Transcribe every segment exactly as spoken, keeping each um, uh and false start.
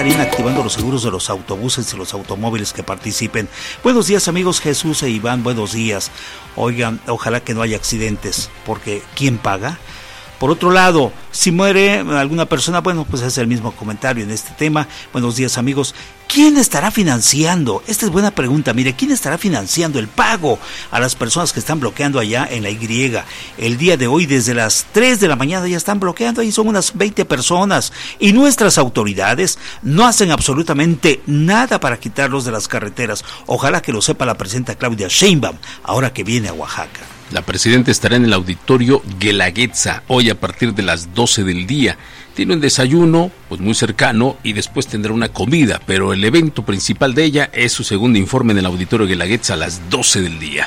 estarían activando los seguros de los autobuses y los automóviles que participen. Buenos días, amigos Jesús e Iván, buenos días. Oigan, ojalá que no haya accidentes, porque ¿quién paga? Por otro lado, si muere alguna persona, bueno, pues es el mismo comentario en este tema. Buenos días, amigos. ¿Quién estará financiando? Esta es buena pregunta. Mire, ¿quién estará financiando el pago a las personas que están bloqueando allá en la Y? El día de hoy, desde las tres de la mañana, ya están bloqueando. Ahí son unas veinte personas. Y nuestras autoridades no hacen absolutamente nada para quitarlos de las carreteras. Ojalá que lo sepa la presidenta Claudia Sheinbaum, ahora que viene a Oaxaca. La presidenta estará en el auditorio Guelaguetza hoy a partir de las doce del día. Tiene un desayuno pues muy cercano y después tendrá una comida, pero el evento principal de ella es su segundo informe en el auditorio Guelaguetza a las doce del día.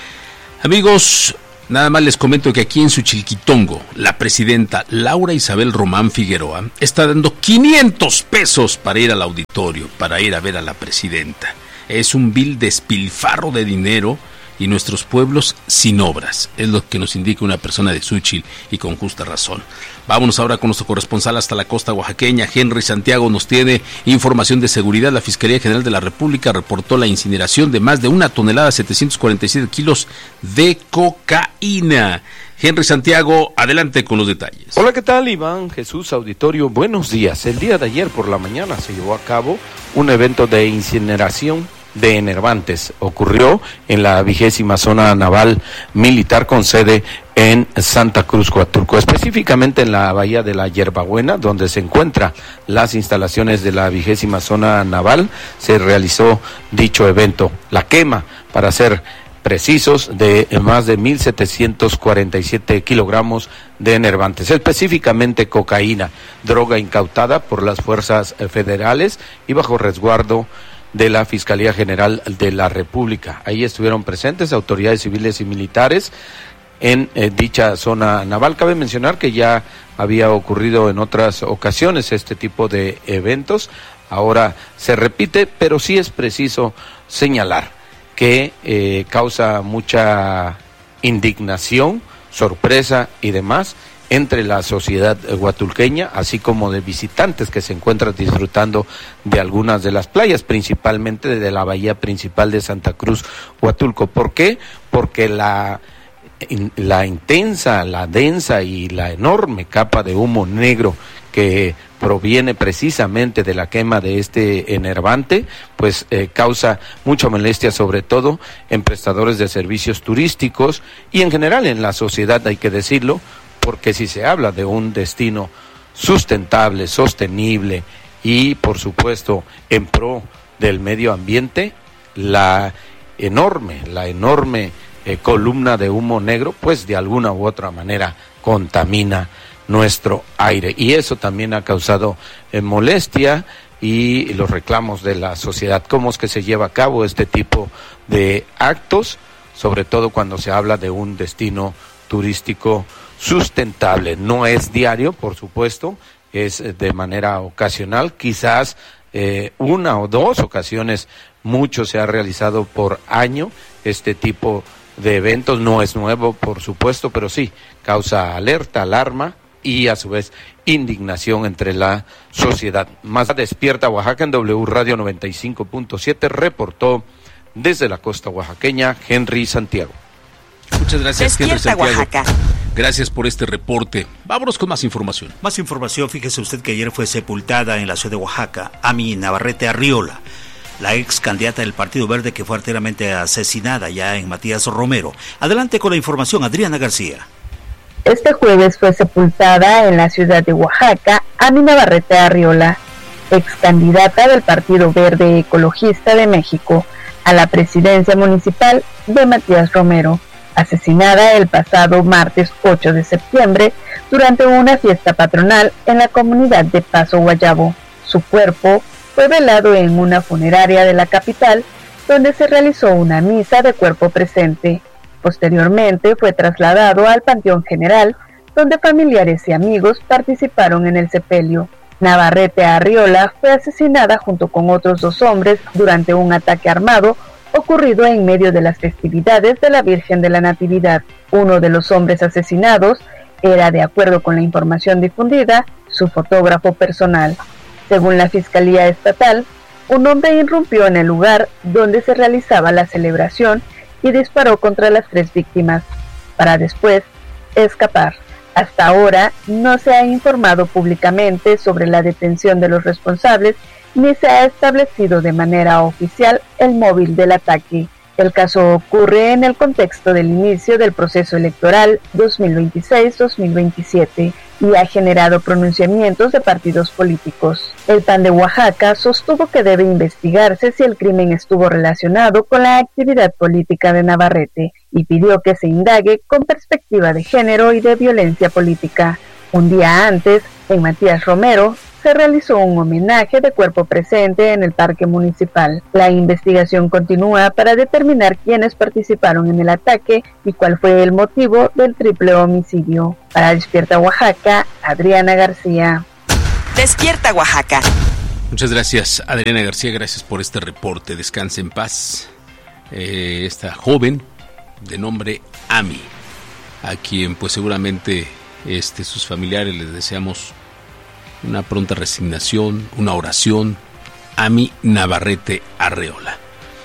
Amigos, nada más les comento que aquí en Suchilquitongo, la presidenta Laura Isabel Román Figueroa está dando quinientos pesos para ir al auditorio, para ir a ver a la presidenta. Es un vil despilfarro de dinero y nuestros pueblos sin obras, es lo que nos indica una persona de Suchil, y con justa razón. Vámonos ahora con nuestro corresponsal hasta la costa oaxaqueña. Henry Santiago nos tiene información de seguridad. La Fiscalía General de la República reportó la incineración de más de una tonelada, setecientos cuarenta y siete kilos de cocaína. Henry Santiago, adelante con los detalles. Hola, ¿qué tal, Iván, Jesús, auditorio? Buenos días. El día de ayer por la mañana se llevó a cabo un evento de incineración de enervantes. Ocurrió en la vigésima zona naval militar con sede en Santa Cruz, Huatulco, específicamente en la bahía de la Hierbabuena, donde se encuentran las instalaciones de la vigésima zona naval. Se realizó dicho evento, la quema, para ser precisos, de más de mil setecientos cuarenta y siete kilogramos de enervantes, específicamente cocaína, droga incautada por las fuerzas federales y bajo resguardo de la Fiscalía General de la República. Ahí estuvieron presentes autoridades civiles y militares en eh, dicha zona naval. Cabe mencionar que ya había ocurrido en otras ocasiones este tipo de eventos. Ahora se repite, pero sí es preciso señalar que eh, causa mucha indignación, sorpresa y demás entre la sociedad huatulqueña, así como de visitantes que se encuentran disfrutando de algunas de las playas, principalmente de la bahía principal de Santa Cruz, Huatulco. ¿Por qué? Porque la, la intensa, la densa y la enorme capa de humo negro que proviene precisamente de la quema de este enervante, pues eh, causa mucha molestia, sobre todo en prestadores de servicios turísticos y en general en la sociedad, hay que decirlo, porque si se habla de un destino sustentable, sostenible y por supuesto en pro del medio ambiente, la enorme, la enorme eh, columna de humo negro, pues de alguna u otra manera contamina nuestro aire, y eso también ha causado eh, molestia y los reclamos de la sociedad. ¿Cómo es que se lleva a cabo este tipo de actos? Sobre todo cuando se habla de un destino turístico sustentable. No es diario, por supuesto, es de manera ocasional, quizás eh, una o dos ocasiones, mucho se ha realizado por año este tipo de eventos. No es nuevo, por supuesto, pero sí causa alerta, alarma y a su vez indignación entre la sociedad. Más despierta Oaxaca en W Radio noventa y cinco punto siete, reportó desde la costa oaxaqueña Henry Santiago. Muchas gracias, Despierta, Henry Santiago. Oaxaca. Gracias por este reporte. Vámonos con más información. Más información, fíjese usted que ayer fue sepultada en la ciudad de Oaxaca Ami Navarrete Arriola, la ex candidata del Partido Verde que fue arteramente asesinada ya en Matías Romero. Adelante con la información, Adriana García. Este jueves fue sepultada en la ciudad de Oaxaca Ami Navarrete Arriola, ex candidata del Partido Verde Ecologista de México a la presidencia municipal de Matías Romero, asesinada el pasado martes ocho de septiembre durante una fiesta patronal en la comunidad de Paso Guayabo. Su cuerpo fue velado en una funeraria de la capital, donde se realizó una misa de cuerpo presente. Posteriormente fue trasladado al Panteón General, donde familiares y amigos participaron en el sepelio. Navarrete Arriola fue asesinada junto con otros dos hombres durante un ataque armado ocurrido en medio de las festividades de la Virgen de la Natividad. Uno de los hombres asesinados era, de acuerdo con la información difundida, su fotógrafo personal. Según la Fiscalía Estatal, un hombre irrumpió en el lugar donde se realizaba la celebración y disparó contra las tres víctimas, para después escapar. Hasta ahora no se ha informado públicamente sobre la detención de los responsables ni se ha establecido de manera oficial el móvil del ataque. El caso ocurre en el contexto del inicio del proceso electoral dos mil veintiséis dos mil veintisiete y ha generado pronunciamientos de partidos políticos. El P A N de Oaxaca sostuvo que debe investigarse si el crimen estuvo relacionado con la actividad política de Navarrete y pidió que se indague con perspectiva de género y de violencia política. Un día antes, en Matías Romero, se realizó un homenaje de cuerpo presente en el parque municipal. La investigación continúa para determinar quiénes participaron en el ataque y cuál fue el motivo del triple homicidio. Para Despierta Oaxaca, Adriana García. Despierta Oaxaca. Muchas gracias, Adriana García, gracias por este reporte. Descanse en paz. Eh, esta joven de nombre Ami, a quien pues seguramente este, sus familiares les deseamos una pronta resignación, una oración. Ami Navarrete Arreola.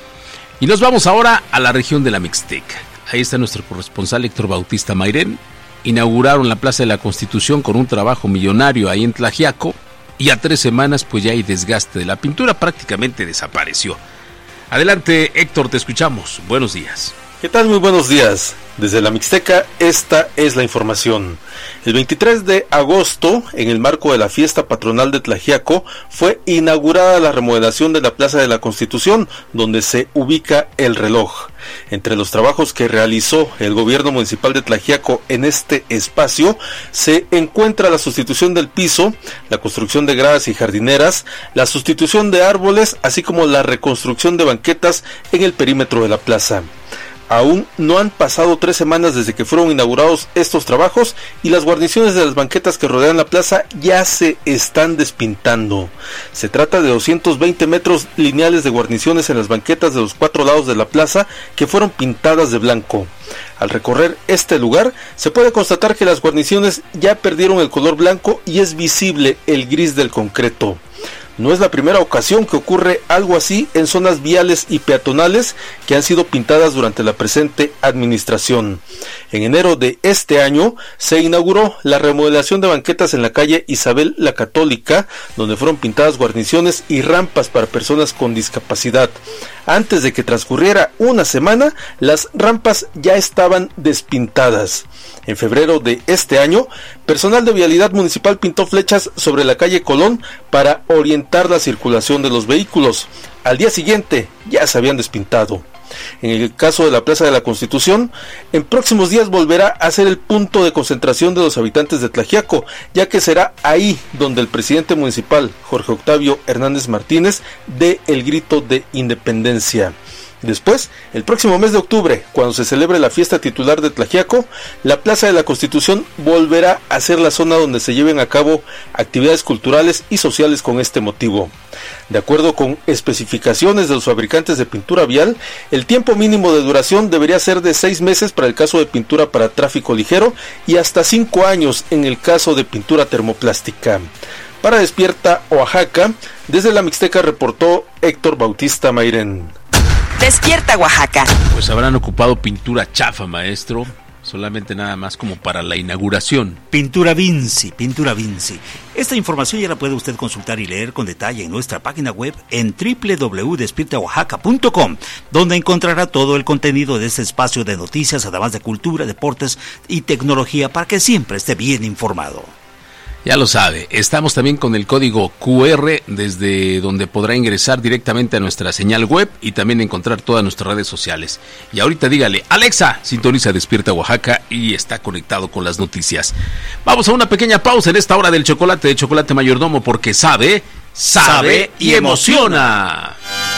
Y nos vamos ahora a la región de la Mixteca. Ahí está nuestro corresponsal Héctor Bautista Mairén. Inauguraron la Plaza de la Constitución con un trabajo millonario ahí en Tlaxiaco y a tres semanas pues ya hay desgaste de la pintura, prácticamente desapareció. Adelante Héctor, te escuchamos. Buenos días. ¿Qué tal? Muy buenos días. Desde la Mixteca, esta es la información. El veintitrés de agosto, en el marco de la fiesta patronal de Tlaxiaco, fue inaugurada la remodelación de la Plaza de la Constitución, donde se ubica el reloj. Entre los trabajos que realizó el gobierno municipal de Tlaxiaco en este espacio, se encuentra la sustitución del piso, la construcción de gradas y jardineras, la sustitución de árboles, así como la reconstrucción de banquetas en el perímetro de la plaza. Aún no han pasado tres semanas desde que fueron inaugurados estos trabajos y las guarniciones de las banquetas que rodean la plaza ya se están despintando. Se trata de doscientos veinte metros lineales de guarniciones en las banquetas de los cuatro lados de la plaza que fueron pintadas de blanco. Al recorrer este lugar se puede constatar que las guarniciones ya perdieron el color blanco y es visible el gris del concreto. No es la primera ocasión que ocurre algo así en zonas viales y peatonales que han sido pintadas durante la presente administración. En enero de este año se inauguró la remodelación de banquetas en la calle Isabel la Católica, donde fueron pintadas guarniciones y rampas para personas con discapacidad. Antes de que transcurriera una semana, las rampas ya estaban despintadas. En febrero de este año, personal de Vialidad Municipal pintó flechas sobre la calle Colón para orientar la circulación de los vehículos. Al día siguiente ya se habían despintado. En el caso de la Plaza de la Constitución, en próximos días volverá a ser el punto de concentración de los habitantes de Tlaxiaco, ya que será ahí donde el presidente municipal, Jorge Octavio Hernández Martínez, dé el grito de independencia. Después, el próximo mes de octubre, cuando se celebre la fiesta titular de Tlaxiaco, la Plaza de la Constitución volverá a ser la zona donde se lleven a cabo actividades culturales y sociales con este motivo. De acuerdo con especificaciones de los fabricantes de pintura vial, el tiempo mínimo de duración debería ser de seis meses para el caso de pintura para tráfico ligero y hasta cinco años en el caso de pintura termoplástica. Para Despierta Oaxaca, desde la Mixteca reportó Héctor Bautista Mairén. Despierta Oaxaca. Pues habrán ocupado pintura chafa, maestro, solamente nada más como para la inauguración. Pintura Vinci, Pintura Vinci. Esta información ya la puede usted consultar y leer con detalle en nuestra página web en doble u doble u doble u punto despierta oaxaca punto com, donde encontrará todo el contenido de este espacio de noticias, además de cultura, deportes y tecnología, para que siempre esté bien informado. Ya lo sabe, estamos también con el código cu erre, desde donde podrá ingresar directamente a nuestra señal web y también encontrar todas nuestras redes sociales. Y ahorita dígale, Alexa, sintoniza Despierta Oaxaca y está conectado con las noticias. Vamos a una pequeña pausa en esta hora del chocolate de Chocolate Mayordomo, porque sabe, sabe y emociona.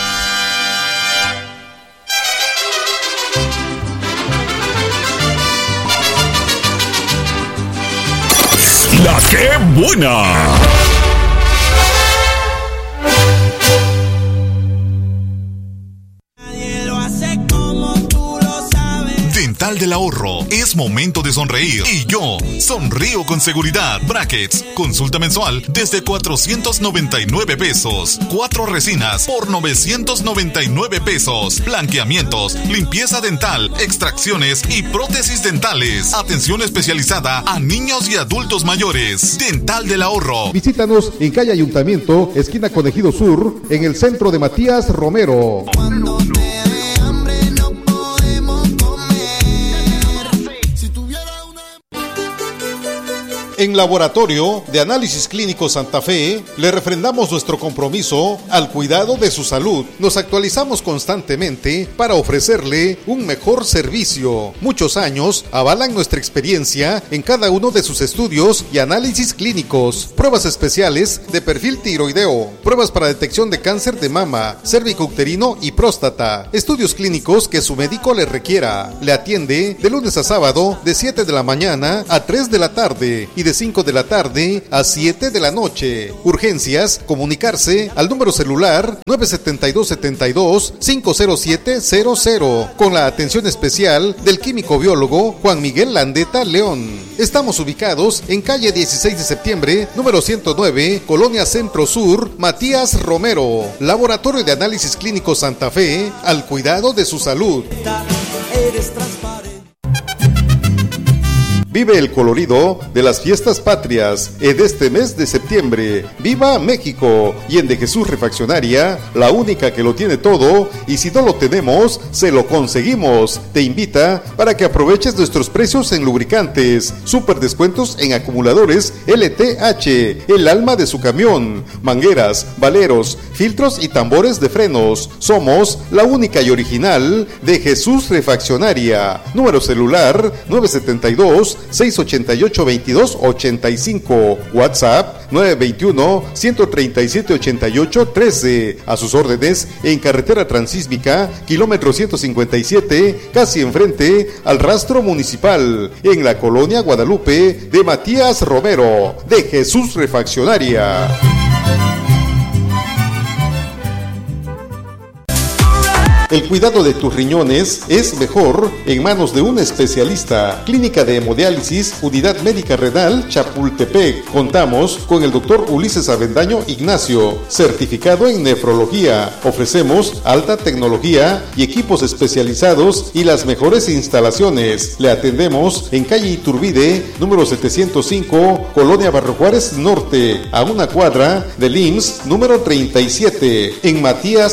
¡La qué buena! Nadie lo hace como tú lo sabes. Dental de del Ahorro. Es momento de sonreír y yo sonrío con seguridad. Brackets, consulta mensual desde cuatrocientos noventa y nueve pesos. Cuatro resinas por novecientos noventa y nueve pesos. Blanqueamientos, limpieza dental, extracciones y prótesis dentales. Atención especializada a niños y adultos mayores. Dental del Ahorro. Visítanos en calle Ayuntamiento, esquina Conejido Sur, en el centro de Matías Romero. En Laboratorio de Análisis Clínico Santa Fe, le refrendamos nuestro compromiso al cuidado de su salud. Nos actualizamos constantemente para ofrecerle un mejor servicio. Muchos años avalan nuestra experiencia en cada uno de sus estudios y análisis clínicos. Pruebas especiales de perfil tiroideo, pruebas para detección de cáncer de mama, cérvico-uterino y próstata. Estudios clínicos que su médico le requiera. Le atiende de lunes a sábado de siete de la mañana a tres de la tarde y de cinco de la tarde a siete de la noche. Urgencias, comunicarse al número celular nueve siete dos siete dos cinco cero siete cero cero con la atención especial del químico biólogo Juan Miguel Landeta León. Estamos ubicados en calle dieciséis de septiembre, número ciento nueve, Colonia Centro Sur, Matías Romero. Laboratorio de Análisis Clínico Santa Fe, al cuidado de su salud. Eres transparente. Vive el colorido de las fiestas patrias en este mes de septiembre. ¡Viva México! Y en De Jesús Refaccionaria, la única que lo tiene todo, y si no lo tenemos, se lo conseguimos. Te invita para que aproveches nuestros precios en lubricantes, super descuentos en acumuladores L T H, el alma de su camión, mangueras, valeros, filtros y tambores de frenos. Somos la única y original De Jesús Refaccionaria. Número celular nueve siete dos seis ocho ocho veintidós ochenta y cinco. WhatsApp nueve veintiuno ciento treinta y siete ochenta y ocho trece. A sus órdenes en carretera transísmica, kilómetro ciento cincuenta y siete, casi enfrente al rastro municipal, en la colonia Guadalupe de Matías Romero. De Jesús Refaccionaria. El cuidado de tus riñones es mejor en manos de un especialista. Clínica de Hemodiálisis, Unidad Médica Renal, Chapultepec. Contamos con el doctor Ulises Avendaño Ignacio, certificado en nefrología. Ofrecemos alta tecnología y equipos especializados y las mejores instalaciones. Le atendemos en calle Iturbide, número setecientos cinco, Colonia Barrio Juárez Norte, a una cuadra del I M S S S número treinta y siete, en Matías